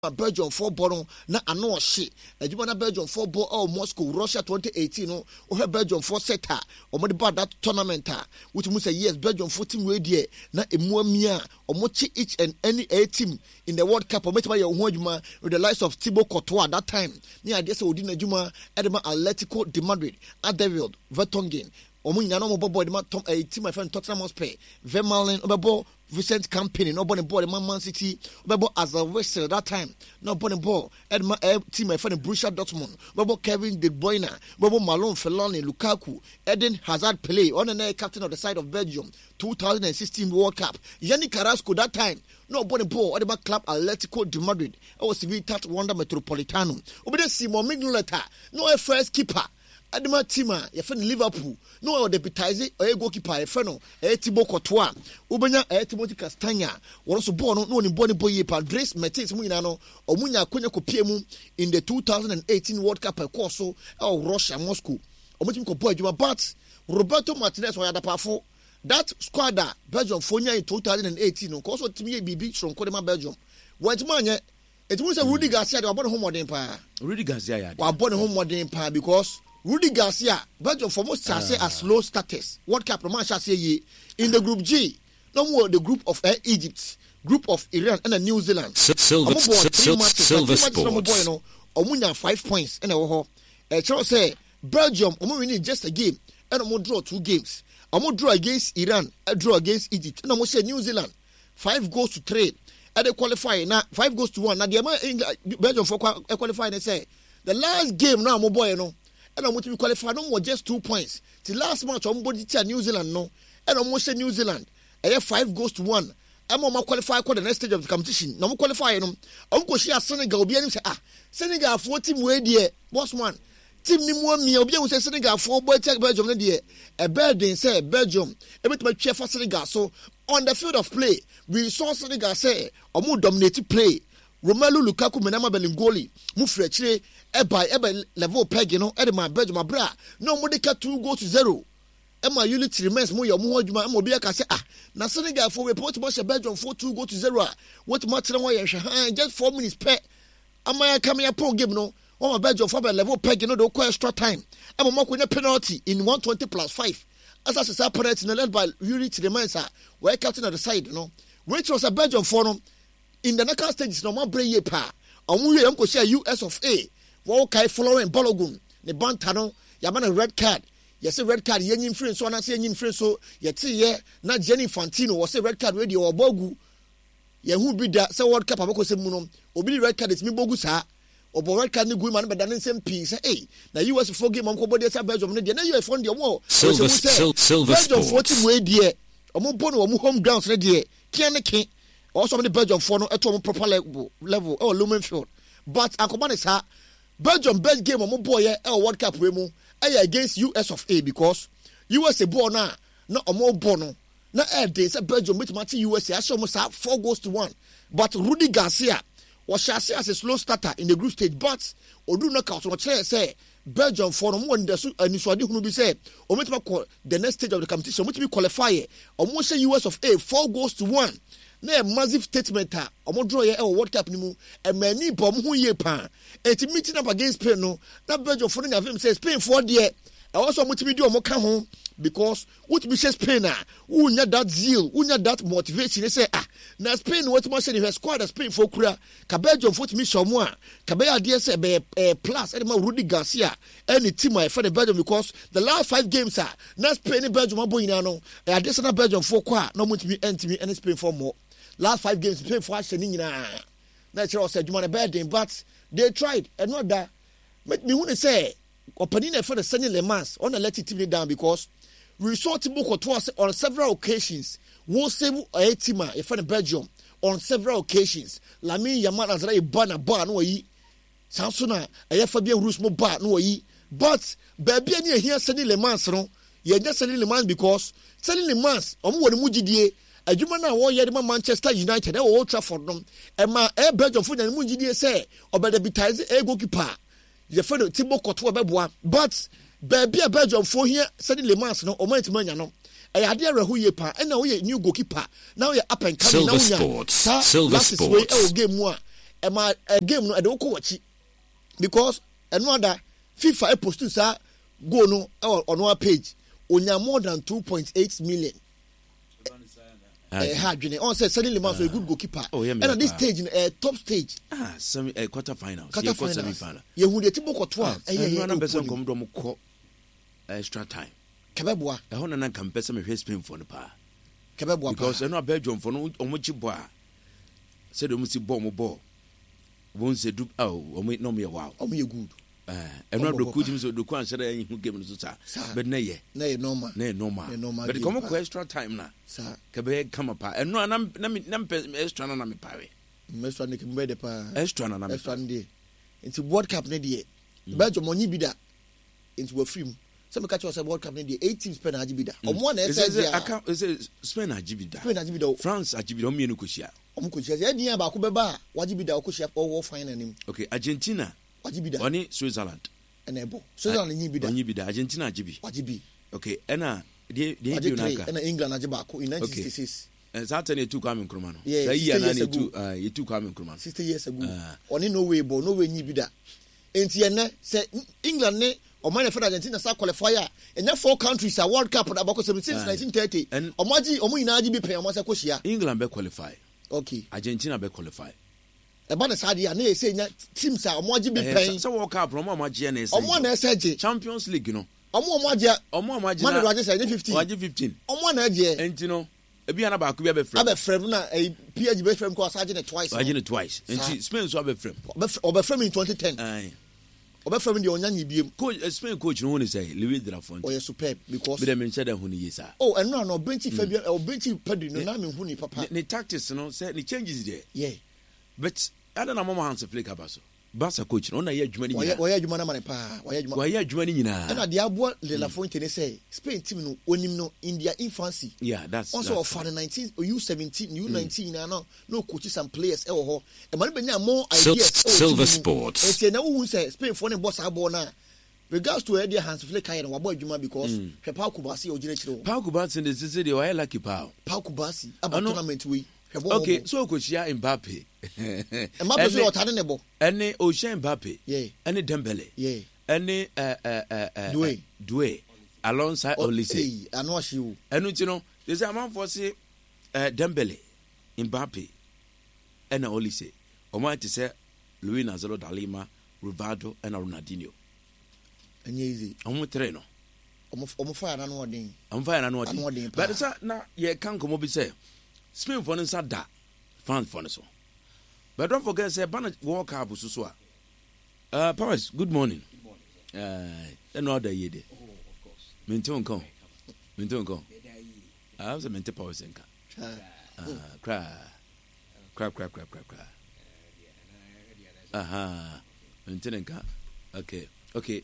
Belgium 4 ball na ano shit. Ejuma na Belgium 4 ball oh Moscow Russia 2018 no. O Belgium 4 setter. Omo de ba that tournament which mu say yes Belgium 4 team we there na emuamia omo chi each and any a team in the World Cup. Omo teba ye ho adwuma with the likes of Thibaut Courtois that time. Ni ade say odi na adwuma Edema Atletico de Madrid, David Vertonghen. Omo nyina no mo bobo de ma team my friend Tottenham Hotspur. Vermaelen obebo Vincent Kompany no born ball Man City obebo as a Wessel that time no born ball Edma team my friend Borussia Dortmund obebo Kevin De Bruyne obebo Malone Fellaini Lukaku Eden Hazard Pelé on the captain of the side of Belgium 2016 World Cup Yannick Carrasco that time no born ball Edema club Atletico de Madrid I was Civitas Wanda Metropolitano obede Simon Mignolet no first keeper Adema Tima, your friend Liverpool, no deputize a goalkeeper, a friend, a Thibaut Courtois, Ubanya, a Timothy Castagna, was also born no in Bonnie Boye, Padres, Metis Munano, or Munya Kunya Kopiemu in the 2018 World Cup, Corso, or Russia, Moscow, or Mutim Kopoa, but Roberto Martinez or Adapafo, that squad, Belgium, Fonia in 2018, of course, to me, be beat from Kodema, Belgium. Went Mania, it was a Rudy Garcia, or born home modern empire. Rudy Garcia, or born home modern empire because. Rudy Garcia, Belgium for most shall say as low status. World Cup Roman shall say ye in the group G. No more the group of Egypt, group of Iran and New Zealand. Silver Sports. Omunya 5 points and a Charles say Belgium we need just a game and omo draw 2 games. Omo draw against Iran, a draw against Egypt. And omo say New Zealand 5 goals to 3. And they qualify now 5 goals to 1. Now the Belgium for qualify and say the last game now mo and I'm going to be qualified no more just 2 points. The last match I'm going to New Zealand no. And I'm going to say New Zealand. I have 5 goals to 1. I'm going to qualify for the next stage of the competition. No more qualify no. I'm going to share Senegal. Be say Senegal 4 team way there. What's one? Team ni mo mi obi say Senegal 4 boy check Belgium na there. A Belgium say Belgium. Everybody cheer for Senegal. So on the field of play, we saw Senegal say omo dominate play. Romelu Lukaku menama belingoli mu frechire eba level peg no e de ma Belgium abra no mo de ka 2 goals to 0 e ma unity remains mo ye mo adwuma mo bi aka say na Senegal for we put mo Belgium for 2 goals to 0 what match na wo ye hwe just 4 minutes per amaya come here pro game no wo ma Belgium for level peg no do ko extra time e mo ko penalty in 120 plus 5 as I say penalty no led by unity remains we captain at the side no which was a Belgium for no in the knockout stages no more braye pa omuye am ko share US of A wo kai Florent Balogun ne bantano ya man a red card you say red card yen free so na say yen free so ye ti ye na Gianni Infantino wo say red card we dey obogu ye hu bi da say World Cup abako se mu no obi red card is mi bogu sa obo red card ni gu man be da nsem pin say na US for game am ko body say Belgium no dey na US for dey omo Silver Belgium 40 we dey omo bo no omo home grounds na dey kian ne kin also many Belgium for no at proper level or Lumen Field. But Akomane sa Belgium best game on boy World Cup we against US of A because USA born na omo bono na they say Belgium with match USA I almost 4 goals to 1. But Rudy Garcia was as a slow starter in the group stage but odu knockout no say Belgium for no one the aniswadi hunu bi say ometima the next stage of the competition which be qualify omo say US of A 4 goals to 1. Na a massive statement omo draw ye World Cup ni mu e mani bom ho ye pa enti meeting up against Spain no na Belgium for na film say Spain for there e also mutimi di omo ka ho because what be say Spain unya that zeal unya that motivation say na Spain what mo say the squad Spain for kura ka Belgium for me shomo ka be ade say be plus e ma Rudy Garcia any team I for the Belgium because the last 5 games na Spain Belgium aboyina no e ade say na Belgium for kwa no mutimi entimi any Spain for more. Last 5 games play for us na natural said you man bad but they tried and not that make me want to say opening for the Sunny Le Mans on a let it team down because we saw Thibaut Courtois on several occasions won't save a team for the Belgium on several occasions Lamine Yamal Azrai Bana bar no yi Samsona a Fabian Rusmo bar no yi but baby any here Sunny Le Mans no you just Sunny Le Mans because Sunny Le Mans omo won mujidie adwuma na wo ye de Manchester United Old Trafford no e ma Belgium for na mu ngidie say obedebitize goalkeeper ye fa Thibaut Courtois beboa but baby Belgium for here Sunny Le Mans no omantimanya no e ade areho ye pa e na wo ye new goalkeeper now you up and coming now Silver Sports game mu my game no I don't watch it because another FIFA post to say go no on our page onya more than 2.8 million. Hadwene on say suddenly man so a good goalkeeper. And at this stage in top stage. Some quarter finals. Semi final. You who the tipo ko no person come do mo extra time. Kebeboa. E ho na kan pese me hwe Spain for no pa. Kebeboa because no Belgium for no omochi bo a. Say do mo si ball. Won say do omo no me wow. Omo ye good. And not the coaching so the quan said who gave us but nay, normal. But come up extra time now, sir. Cabe come apart and no, I'm extra na me pare. Mestra Nick Mbede pa extra na me Sunday. Into World Cup near Belgium money bida into a film. Some catch us a World Cup near 18 Spain Ajibida. On one is Spain Ajibida. France Ajibida me no kushia. Omukushia any ba kubeba wajibida okushia or fine him. Okay, Argentina. Wajibida. Oni Switzerland. Enebo. Switzerland nyibida. Argentina ajibi. Wajibi. Okay, ena die unaka. Ena England ajiba ko in 1966. Certainly two coming Krumano. Yeah, you two coming Krumano. 60 years ago. Oni no way nyibida. Enti ene say England ne o man for Argentina sa qualifier. Enya 4 countries a World Cup abako since 1930. Omaji omo ina ajibi pe omo se ko hia. England be qualify. Okay. Argentina be qualify. Eba na sadia na ese nya teams a omo agi bi pen so World Cup no omo agi na ese omo na ese agi Champions League no omo agi man do agi say 15 agi 15 omo na agi enti no ebi ana ba ko bi abefrem na PSG be frem ko asage ne twice enti Spain so abefrem obefrem in 2010 obefrem de onyanyi biem coach Spain coach no woni say Luis de la Fuente oh super because be dem nche da hu ni yesa oh and no benchi Fabian or benchi Pedri no na me hu ni papa the tactics no say the changes there yeah but I don't know mama Hans Flick abaso Barca coach no na ye adwuma ni nyina why adwuma na mane pa why adwuma ni nyina na de abo Le La Fuente ne say Spain team no onim no India infancy yeah that's also of 19 U17 U19 na no coach some players e ho e man be nya more ideas Silver Sports e na who say Spain for ne boss abo na regards to Eddie Hans Flick kai na wabo adwuma because Pau Kubasi o gina chiro Pau Kubasi de sisi de why lucky Pau Kubasi about tournament we okay so coach ya Mbappe Mbappe so otade ne bo ene Ocean Mbappe yeah ene Dembele yeah ene Doué alongside Olise ano ahie enu ti no they say man for say Dembele Mbappe ene Olise omo ti say Luis Nazario da Lima Rivaldo ene Ronaldinho enye easy omo tre no omo fire na no odin but say na ye kan komo bi say Spain for inside that France for so. But don't forget say Bana World Cup so Paris, good morning. Another year day. Oh, of course. Minton come. I was a mental power sinker. Cry. Minton. Okay.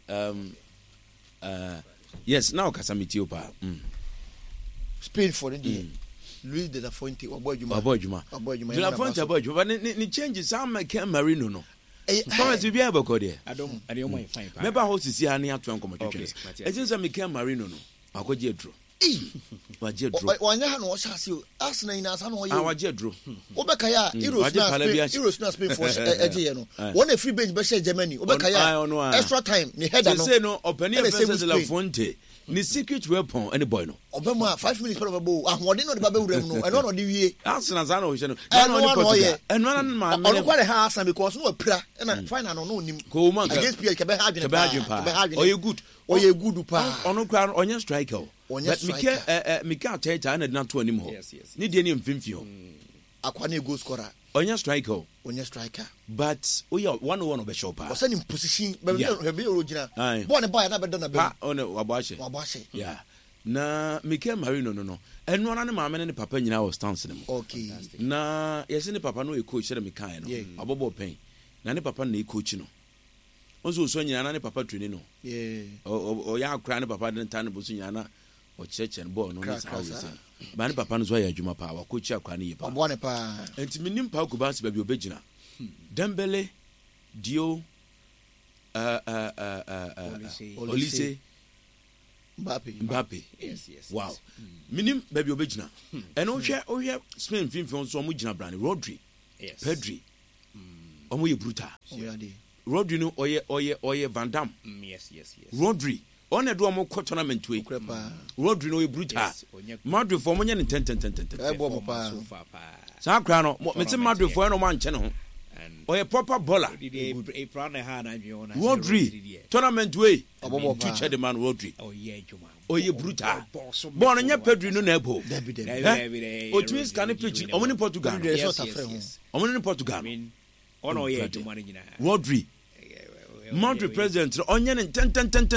Yes, now Casamiti pa. Spain for the Luis de la Fuente Abojuma de la Fuente Abojuma but ni change some Ken Marino no Thomas we be able go there I don't fine remember how to see ani ato nkomo twetwe e tin say me Ken Marino no akoje adro waje adro wanya ha no shase Arsenal ina asa no ye waje adro obeka ya Euros na Spain for eje no one a free bench be share Germany obeka ya extra time ni header no say no opinion versus de la Fuente ni secret weapon any boy no obema 5 minutes per ball ahode no de ba be wuram no eno no de wie Arsenal za na o hye no eno na ma me kwa de ha Arsenal because no apira na final no no nim ko man against PSG ke be hardware pa o ye good pa ono kwa onye striker but Mika Teta na to anim ho ni de ni mfimfi ho akwa na goal scorer onye striker but we are 1-1 be shop was in position be original born boy na be done na be on wabache yeah na Mikel Marino no eno na ne maame ne papa nyina was stance ne okay na yesi ne papa no e coach re Mikel no abobo pen na ne papa na e coach no onso so nyina na ne papa training no o ya akra ne papa de tan bo so nyina na o cheche ne ball no ne sa we ba ne papa no so ya adwuma pa wa coach akra ne ye pa bo ne pa enti minim pa ko ba se ba bi obegina Dembele Dio Olise Mbappe yes wow minim baby obegina and o hwe Spain finfin so mo gina brand Rodri Pedri omo ye brutal. Rodri no oye Van Dam. Yes. Rodri on do omo ko tournament we. Rodri no ye brutal. Madrid for monye 10. Sa kra no me say Madrid for no man che ne ho. Oye proper baller. Rodri tournament way. Teacher the man Rodri. Oye brutal. Born nya Pedro no na ebo. O twins can pitch omo ni Portugal. Omo ni Portugal. Ono ye jumani nyina. Rodri. Madrid president onye ne 10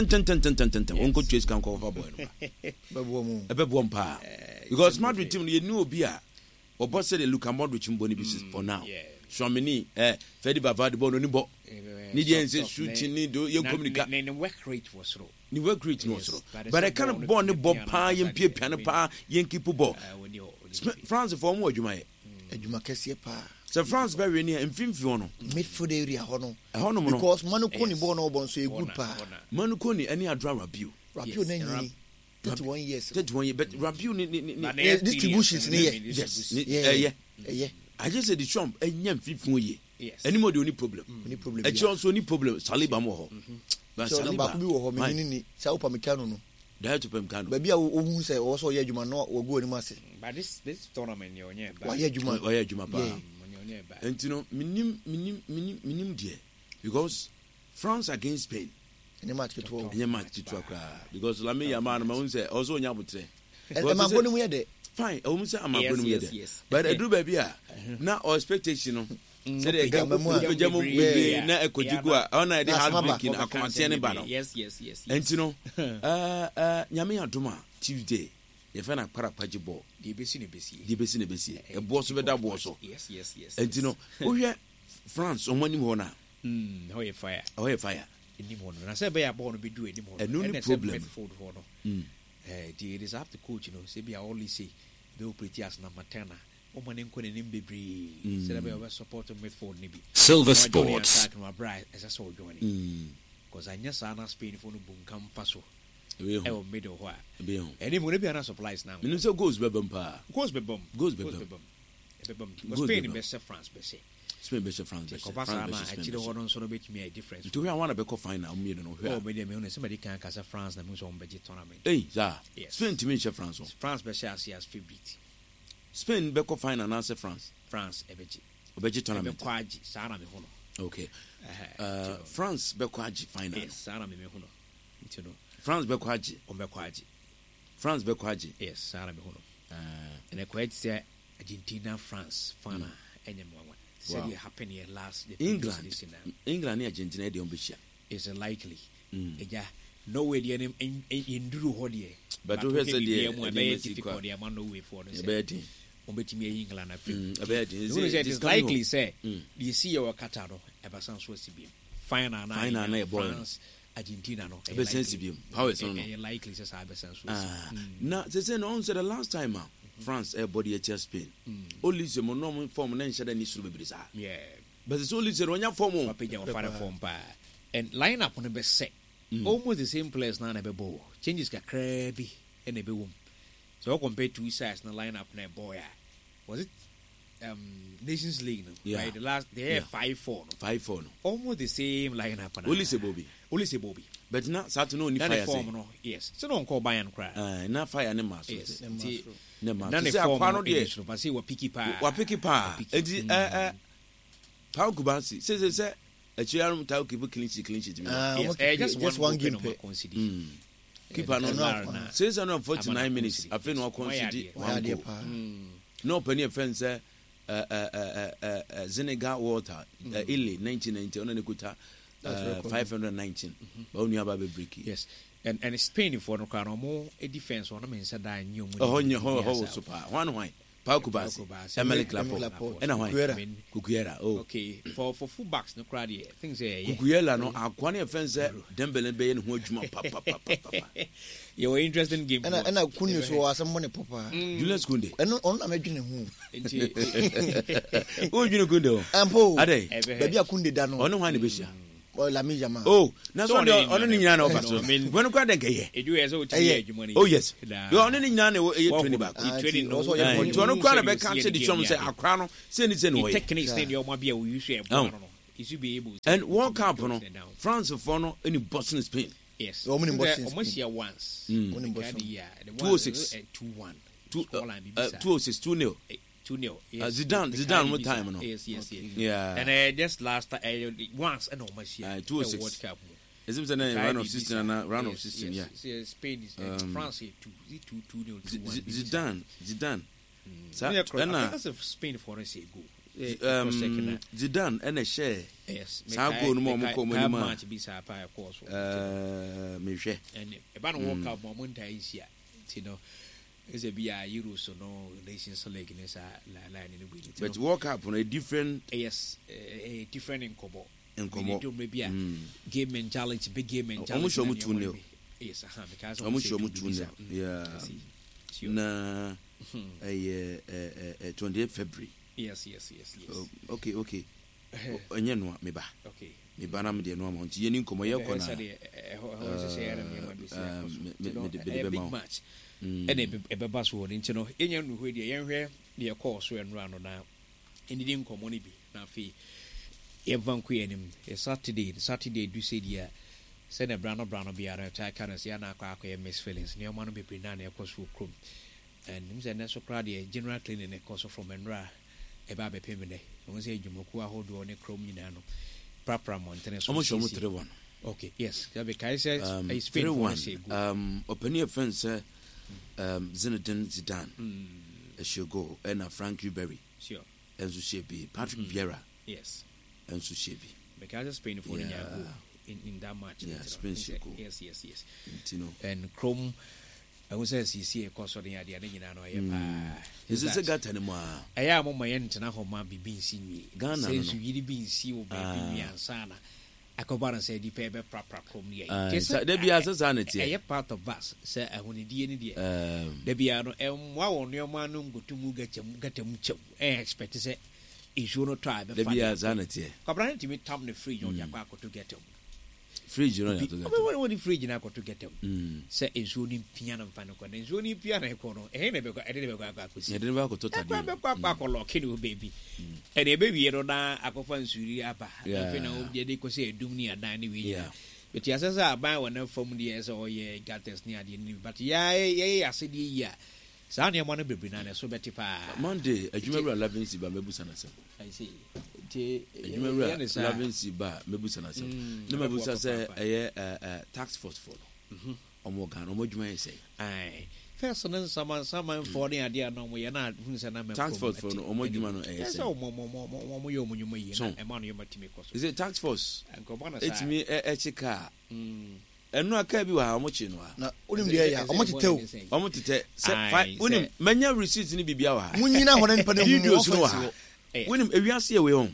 onko twins kan ko over boy no. Bebo mpa. Because Madrid team you know obi a obo say the Luka Modric mboni bi for now. Shomini Fedi Bavard bo no ni bo. Ni dey say shooting ni do ye communicate. Ne work rate was low. Ni work rate no so. But I can't born the bob pa yen pie piano pa yen keep ball. France for mo adwuma ye. Adwuma kese pa. So France be we ni mfimfi ono. Midfield area hono. Hono mo. Because Manukoni ball no bon so e good pa. Manukoni any adra Rabiu. Rabiu na nyini. 31 years. 31 years but Rabiu ni distributions ni yes. Yeah. I just said the Trump enyam 15 years. Yes. Anybody only problem. E also only problem Saliba mo ho. But Saliba bi wo ho me ni sa upa mekano no. That to pem kan. Ba bia wo hu say wo so ye adwuma no wo go ni ase. But this tournament you onye ba. Wa ye adwuma ba. And you know minim there because France against Spain. Any match to because Lami Yaman ma say also nya butre. E ma go ni mu ye de. Fine, I will say I'm going to be but I do baby. Now, our expectation said a jamu na ekojigua on I had breaking a command battle. Yes. And you know, Yami Aduma Tuesday, if I para pajibo, the Bessie, a boss with that was. Yes. And you know, who here France on one more now. How you fire. I said, I born to be doing anymore. No problem. It is after coach, you know, say be I only say they will pretty as number 10. Woman in Conin Bibri, said I was supporting midfield Nibi. Silver Sports. My bride as I saw joining. Because I just saw Spain for the boom come faso. Ever middle while. Any would be an supplies now. Minister goes Bebumpa. Goes Bebum. Spain best France, Bessie. Spain best France. Actually, one sort of me a difference. Do I want to be fine now? Me no. Somebody can cast a France that moves on budget tournament. Hey, Spain to me, France. France best as favorite. Spain beko fine and answer France. France ebeji. Obeji tournament. Kwaji Sara me hono. Okay. France bekwaji final. Yes, Sara me hono. You know. France bekwaji. Omekwaji. France bekwaji. Yes, Sara me hono. And kwaji say Argentina France final enyemwa. Said it happened here last England and Argentina dey on bishia. Is likely. Yeah. No way the in Drew Hodie. But who said the man no way for the England. It is likely say you see your Qatar ever since was to be final France Argentina no how is likely says I sense. Now they say no said the last time France body at Spain. Only the normal form and shall any should be bizarre. Yeah. But it's only the one form and line up on the best set. Almost the same players now never bow. Changes got crabby and a boom. So compared to sides in the lineup na boy. Was it Nations League? No? Yeah. Right? The last they have 5-4. 5-4. Almost the same lineup. Only say Bobby. But not Saturday no fire. No. Yes. So don't call Bayern cry. Not fire ne mass. Yes. None of form but say what picky pa. What picky pa. Pau Kubasi says a chair tau keep clean sheet. Just one game. Keep on 649 minutes. I feel no consider no penny offense. Senegal water Illy 1990 on the Kuta 519. Only about breaky. Yes. And Spain for no car more a defense on a man said I knew. Oh, your whole super one white. Paukubas, Emily Clapo, and a white Kukuera. Okay, for fullbacks, no crowd here. Things say Kukuela, no, our quantity offense, Dembele Bay and Hodgman Papa. You were interested in game. And I couldn't show some money, Papa. Julius Kunde. And not imagine who. Oh, you know, Gundo. Ampo, Ade, baby, I couldn't done on one Bisha. La Mijama. Oh, that's what on any Yana of us. When you can't get it, oh, yes. You're on any Yana 20 back. Also, you want to cry back, can't say the chum say, a crown, send it anyway. Techniques, then your mobile, you say, he should be able to. And World Cup, no, France for no any Boston Spain. Yes. Almost year once. 206. 2-1. 206 2-0. 2-0. Zidane with time, no. Yes. Yeah. And just last once and almost year. 206. World Cup. Is it a round of 16 and round of 16? Yeah. Spain is France 2-0. Zidane. That's a Spain for us go. Zidane and a share. Yes. Go no more match be sa pa of course. Me share. And about World Cup moment is here. You know, is a be a Euro so no nations league in line in the winning. But World Cup on a different a different in Kobo. Maybe a game mentality, big game mentality. Almost show me 2-0. Yes, because almost show me 2-0. Yeah. Na 28 February. Yes. Okay. Onye no me ba. Okay. Me ba na me de no amount. Ye ni nkomo ye ko na. Big match. And a bebas word into no. Enya no hwe de yen hwe de call so enra no na. Eni nkomo ni bi na fi. Evan Queenim, a Saturday do say dear. Send a brano be a kind of Siana Quack Miss Feelings, near one be pre-nine across for Crum. And him said, Nasso Crady, a general cleaning a course from Enra, a baby pimene. I was a Jumokua hold on a chrome Yinano. Papa Montanes almost 3-1. Okay, yes, Gabi Kaiser, a spin 1. Open your fence, Zinedine Zidane, a Shogo, and a Frank Ribery. Sure. And Sushebi, Patrick Vieira. Yes. And Sushebi. Because Spain for in that match. Yeah, Spain should go. Yes. And Chrome, I was as you see a course of the idea. Is this a gat anymore? I am on my end to now, be being seen. Ghana says you really being seen by and Sana. I come back and say the paper proper Chrome. There be as a sanity. A part of us, sir. I want to do there be no wow on your man go to get him expect to say. Is you not try the be as sanity. Cabran to me tam the free on your back to get him. Fridge, you know, what fridge in to get him. Say is only piano and final corner. Is only piano corner. I didn't go to lock in baby. And a baby, you know, I go find Suriapa. You know, they could say Dumnia dining with you. But yes, as I buy one from the years or ye got this near the new. But I said, yeah. Sanya mwana be banana so better pa Monday adwuma 11 si ba mebusa na sem I see te adwuma 11 si ba mebusa na sem no mebusa say tax force for omo gan omo adwuma say ai first no someone for the idea no we na hu say na tax force for no omo adwuma no say so omo yo nyuma yi na e ma no yo matimi koso is it tax force enkoba na it's me chika enu aka bi wa omo chi no na onim de ya omo tete say onim manya receipt ni bibia wa munyina ho na nipa na videos no wa onim ewiase ye we hon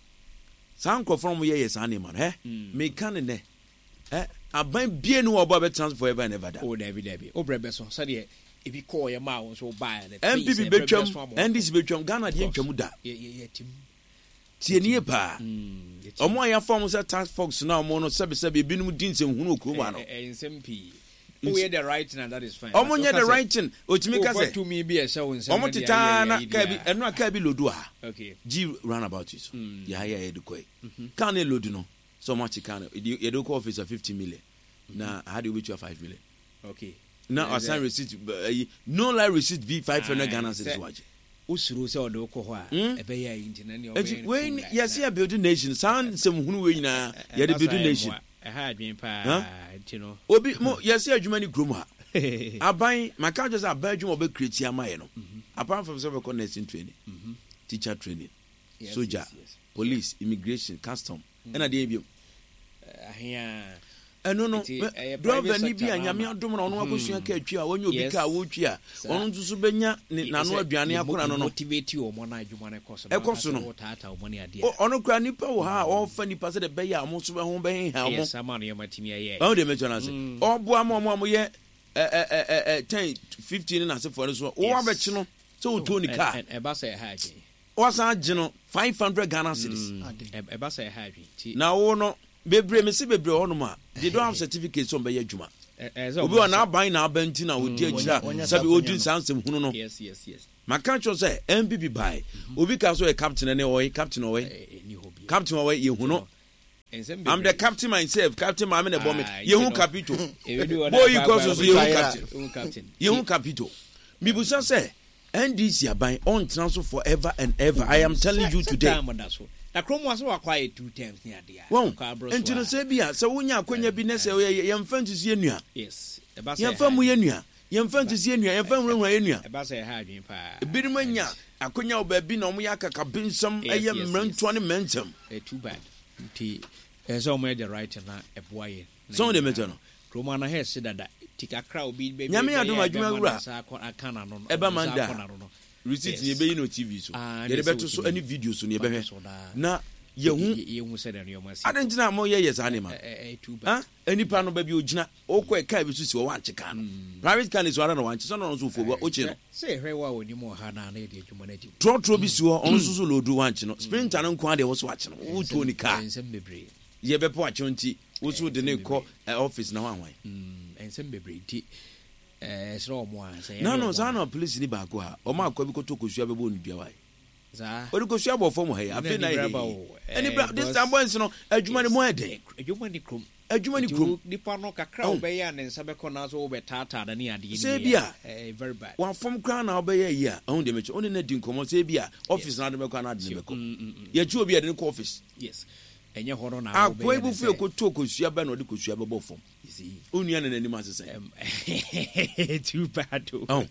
san from ye san ni man me kan ne aban bie no obo be transfer ever never da David obrebe so say de e bi call your ma won so buy na MPP betwam NDC betwam Ghana de ntwam da ye tim tie nie pa omo aya form say task force na omo no sebe binum din sem hunu okuma no nsmp we hear the writing and that is fine omo nye the writing otimi ka say to me be a show nsem omo titana ka bi enu aka bi lodu a okay g run about it ya de koi kan e lodu no so much can you do call officer 50 million na how do you reach 5 million okay now assign receipt no like receipt be 500 Ghana cedis waje usuru se odo ko ho a ebe ya intina ne when yes ya building nation sound some hunu we na ya the building nation ha adwen pa tino obi mo yes ya adwuma ni grom ha aban maka just aban adwuma obe create amaye no apart from self nursing training teacher training soldier police immigration custom and dey bi ahia no driver ni bi anyame adom na ono akosua ka atwi a wonye obi ka wotwi a ono ntuso benya na no aduane akora no motivate o mo na adwuma na ekoso no tata o mo ne ade ono kra nipa wo ha o fa nipa se de be ya mo so be ho be ha mo yes ama no yamatimi ye o de mention ase obo am ye 10 15 na se for so o wa be chi no so o to ni ka e ba say ha agi o sa agi no 500 Ghana cedis e ba say ha agi na wo no bebre me se bebre hono ma they don't have certificates on be adwuma obi wa na aban na abanti na odi agira sabi odi sansem hunu no yes maka cho say MPP buy obi ka so e captain ne oy captain oy ni hobi captain wa ye hu no I'm the captain myself. Captain Mamma Bomit. Yehu Capito. Boy, you cause us Yehu Captain. Yehu Capito. Mibusa say, and this year by on transfer forever and ever. I am telling you today. The Chrome was so quiet 2 times near the won't. And to the Sabia, so when you are going to be necessary, young friends is Yenia. Yes, young family Yenia. Young friends is Yenia, and family Yenia. A bass I had in fire. A bit of mania. I couldn't have been on Yaka Cabin some a young man 20 mentum. Too bad. As all made the right and a boy. So the metal. Romana has said that take a crowd be baby. Yammy, I do my dream. I can't Ebamanda. Receipt in your TV. So get better so any videos on your baby. Now, you said, I didn't know more years animal. Any panel baby, Ujina, or quite cabbages or one chicken. Private can is one of the ones, son also for what you say. Very well when you more hard on humanity. Draw Trobisua on Solo do one, Spring Town Quadi was watching. Who to the car? Ye be opportunity also the name call office now one and some baby slow one say no sana police ni ba ko ha o ma ko bi ko to ko sua be bo nbia wai za o ko sua bo fo mo he afi na any this time boys no adwuma ni mo ede adwuma ni krom nipa no kakra obey ya ne nsa be ko na so wo be tata da ne ade ni say bia very bad one from crown na obey ya on de me oni na di nkomo say bia office na de be ko na de be ko ye chu obi ade ni ko office yes enye horo na akwa ibufu ekoto kosua ba na odi kosua bebo fom onua na nani masese too bad oh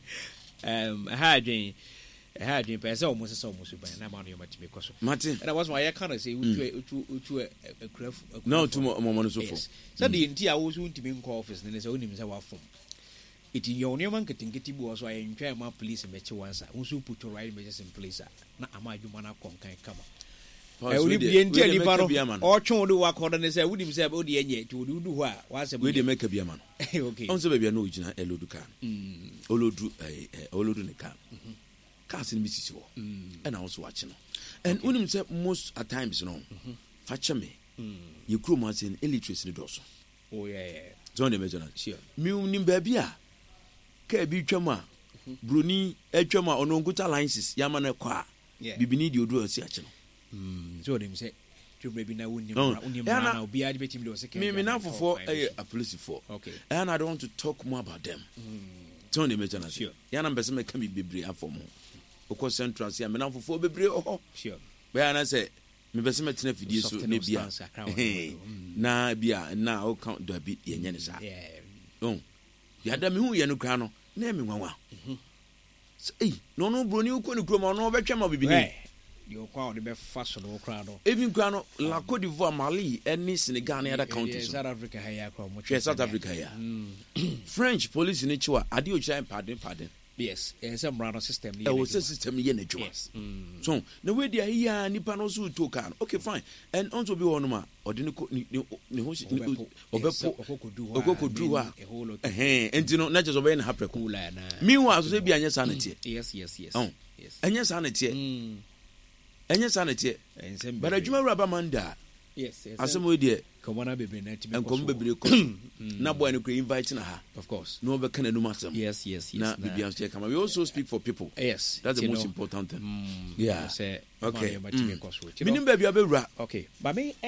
hadin pesa o mose so musu ban na ma no yomati me koso martin and I was why I can't say utu a graph no to mo so fo so the nti a wo so ntimi nko office ne say onim say wa fom it in your name ketingeti bu so I ntwa ma police me che wansa wo so put right measures in place na ama adwuma na konkan kama we dey make a man or chon do work order say we dey say o dey enye to do ho a wa say we dey make a man okay on say baby na ojina elodu kan olodu ne kan cars ni misisi wo and also watch no and unim say most at times no fache me you crew man say illiteracy ni doso oh yeah so dey measure na sure mi unim ba bia ka bi twam a broni atwam a ono nkuta licenses yama na kwa bibini di odu asi ache no so them say to maybe na unim na obi ade betim do second me na fofo a police for okay and I don't want to talk more about them so they mention us ya na mbese me ka bi bebre afom okọ central sia me na fofo bebre sure be na say me bese metena fidie so ne bia na bia na o count do bi yenye ne sa ya da me hu ye no kra no na me nwanwa no broni uko ni kroma no obetwa ma bibini you kwa the fashion no crowd even kwano la Côte d'Ivoire Mali any Senegal and other countries South Africa here from South Africa here French police in chiwa ade o chan pardon yes some brand system system here na chiwa so the way they here nipa no so to kan okay fine and also be one ma ode ne ho obepo ha entino na just obey na hapreku meanwhile so be anya sanity yes anya sanity enye sanete but adwuma raba manda yes asem we de komana bebe na timi enkom bebre ko na boy no kre invite na ha of course no be kana numa asem yes na bibia say kama we also speak for people yes that's the most important thing yeah say okay minim baby abewura okay but me